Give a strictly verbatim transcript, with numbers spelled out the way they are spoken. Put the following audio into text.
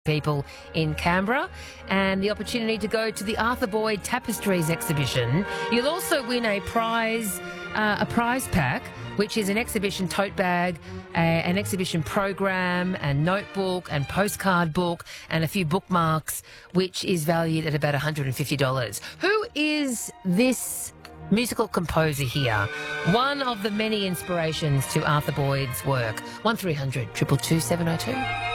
people in Canberra and the opportunity to go to the Arthur Boyd Tapestries exhibition. You'll also win a prize, uh, a prize pack, which is an exhibition tote bag, a, an exhibition program, a notebook and postcard book and a few bookmarks, which is valued at about one hundred fifty dollars. Who is this musical composer here? One of the many inspirations to Arthur Boyd's work. one three hundred two two two seven oh two.